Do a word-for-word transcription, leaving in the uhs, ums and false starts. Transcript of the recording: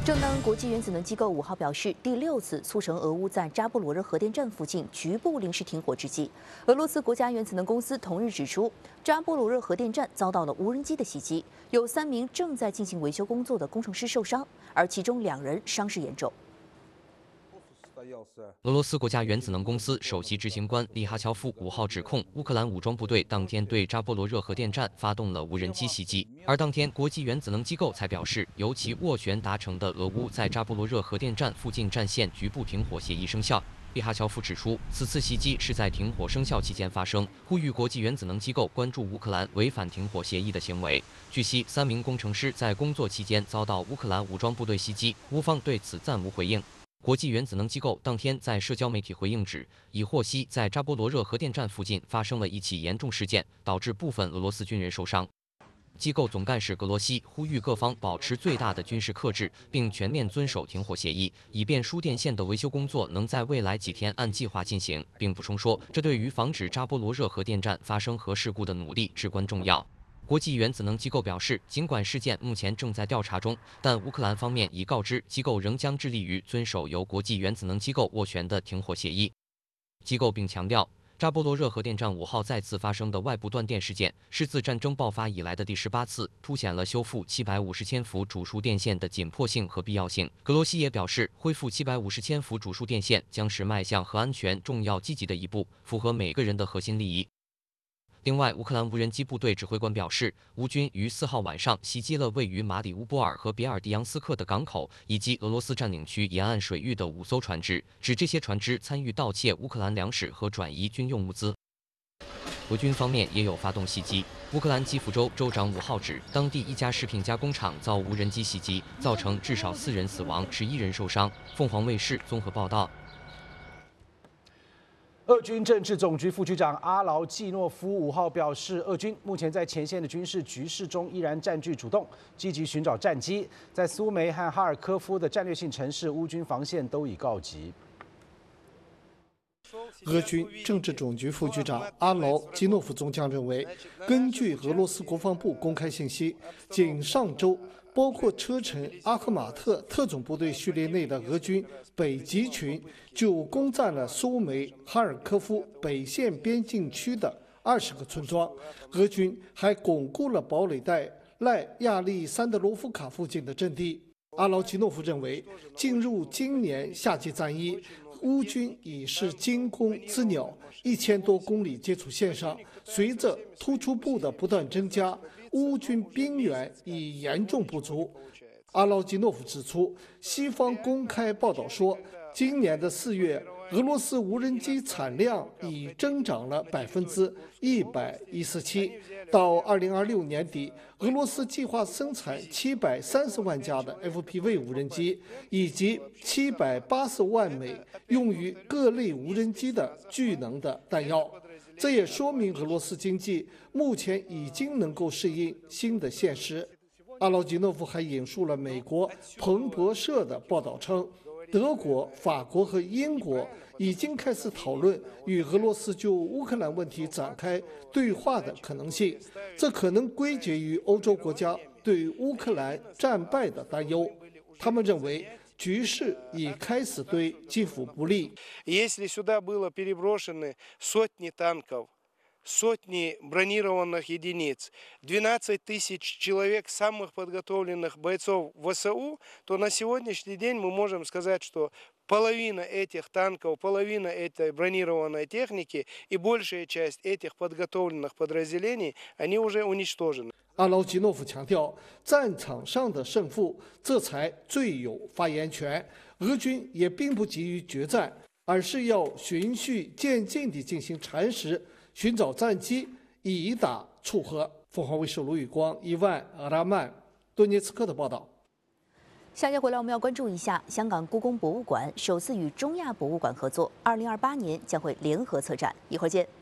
正当国际原子能机构五号表示，第六次促成俄乌在扎波罗热核电站附近局部临时停火之际，俄罗斯国家原子能公司同日指出，扎波罗热核电站遭到了无人机的袭击，有三名正在进行维修工作的工程师受伤，而其中两人伤势严重。 俄罗斯国家原子能公司首席执行官利哈乔夫五号指控乌克兰武装部队当天对扎波罗热核电站发动了无人机袭击，而当天国际原子能机构才表示，由其斡旋达成的俄乌在扎波罗热核电站附近战线局部停火协议生效。利哈乔夫指出，此次袭击是在停火生效期间发生，呼吁国际原子能机构关注乌克兰违反停火协议的行为。据悉，三名工程师在工作期间遭到乌克兰武装部队袭击，乌方对此暂无回应。 国际原子能机构当天在社交媒体回应指，已获悉在扎波罗热核电站附近发生了一起严重事件，导致部分俄罗斯军人受伤。机构总干事格罗西呼吁各方保持最大的军事克制，并全面遵守停火协议，以便输电线的维修工作能在未来几天按计划进行，并补充说，这对于防止扎波罗热核电站发生核事故的努力至关重要。 国际原子能机构表示，尽管事件目前正在调查中，但乌克兰方面已告知机构仍将致力于遵守由国际原子能机构斡旋的停火协议。机构并强调，扎波罗热核电站五号再次发生的外部断电事件是自战争爆发以来的第十八次，凸显了修复七百五十千伏主输电线的紧迫性和必要性。格罗西也表示，恢复七百五十千伏主输电线将是迈向核安全重要积极的一步，符合每个人的核心利益。 另外，乌克兰无人机部队指挥官表示，乌军于四号晚上袭击了位于马里乌波尔和别尔蒂扬斯克的港口以及俄罗斯占领区沿岸水域的五艘船只，指这些船只参与盗窃乌克兰粮食和转移军用物资。俄军方面也有发动袭击。乌克兰基辅州州长五号指，当地一家食品加工厂遭无人机袭击，造成至少四人死亡，十一人受伤。凤凰卫视综合报道。 俄军政治总局副局长阿劳季诺夫五号表示，俄军目前在前线的军事局势中依然占据主动，积极寻找战机。在苏梅和哈尔科夫的战略性城市，乌军防线都已告急。 俄军政治总局副局长阿劳基诺夫中将认为，根据俄罗斯国防部公开信息，仅上周，包括车臣阿赫马特特种部队序列内的俄军北极群就攻占了苏梅哈尔科夫北线边境区的二十个村庄。俄军还巩固了堡垒带赖亚利桑德罗夫卡附近的阵地。阿劳基诺夫认为，进入今年夏季战役，乌军已是惊弓之鸟，一千多公里接触线上，随着突出部的不断增加，乌军兵源已严重不足。阿劳基诺夫指出，西方公开报道说，今年的四月，俄罗斯无人机产量已增长了百分之一百一十七。到二零二六年底，俄罗斯计划生产七百三十万架的 F P V 无人机，以及七百八十万枚用于各类无人机的巨能的弹药。这也说明俄罗斯经济目前已经能够适应新的现实。阿劳基诺夫还引述了美国彭博社的报道称，德国、法国和英国已经开始讨论与俄罗斯就乌克兰问题展开对话的可能性，这可能归结于欧洲国家对乌克兰战败的担忧。他们认为，局势已开始对基辅不利。 Сотни бронированных единиц, двенадцать тысяч человек самых подготовленных бойцов ВСУ, то на сегодняшний день мы можем сказать, что половина этих танков, половина этой бронированной техники и большая часть этих подготовленных подразделений, они уже уничтожены. 阿劳基诺夫强调，战场上的胜负，这才最有发言权。俄军也并不急于决战，而是要循序渐进地进行蚕食。寻找战机，以打促和。凤凰卫视卢宇光、伊万·阿拉曼、顿涅茨克的报道。 下节回来，我们要关注一下香港故宫博物馆首次与中亚博物馆合作，二零二八年将会联合策展。一会儿见。